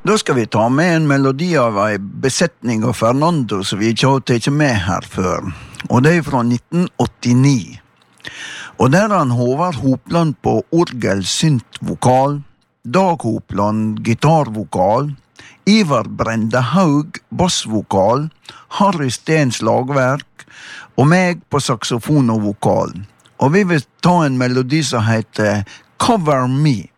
Da skal vi ta med en melodi av en besetning av Fernando som vi ikke har tatt med her før. Og det fra 1989. Og der er han Håvard Hopland på orgel, synt, vokal, Dag Hopland, gitarvokal, Ivar Brende Haug, bassvokal, Harry Steen slagverk, og meg på saxofon og vokal. Og vi vil ta en melodi som heter Cover Me.